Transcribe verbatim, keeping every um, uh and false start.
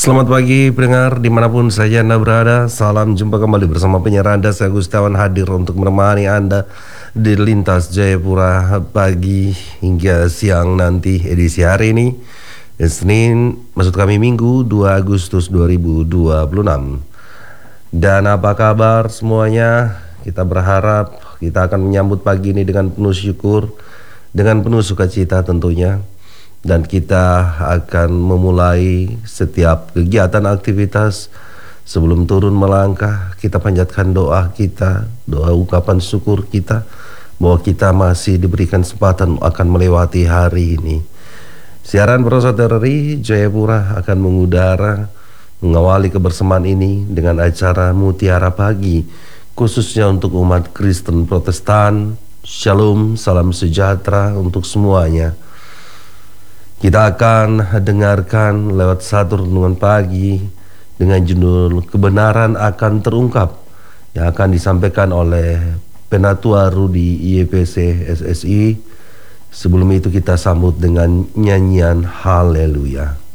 Selamat pagi pendengar dimanapun saja Anda berada. Salam jumpa kembali bersama penyiar Anda. Saya Gustiawan hadir untuk menemani Anda di Lintas Jayapura pagi hingga siang nanti edisi hari ini, Senin, maksud kami Minggu dua Agustus dua ribu dua puluh enam. Dan apa kabar semuanya? Kita berharap kita akan menyambut pagi ini dengan penuh syukur, dengan penuh sukacita tentunya. Dan kita akan memulai setiap kegiatan aktivitas. Sebelum turun melangkah, kita panjatkan doa kita, doa ungkapan syukur kita bahwa kita masih diberikan kesempatan akan melewati hari ini. Siaran Prosa T R I Jayapura akan mengudara mengawali kebersamaan ini dengan acara Mutiara Pagi, khususnya untuk umat Kristen Protestan. Shalom, salam sejahtera untuk semuanya. Kita akan dengarkan lewat satu renungan pagi dengan judul Kebenaran Akan Terungkap yang akan disampaikan oleh Penatua Rudi I E P C S S I. Sebelum itu kita sambut dengan nyanyian Haleluya.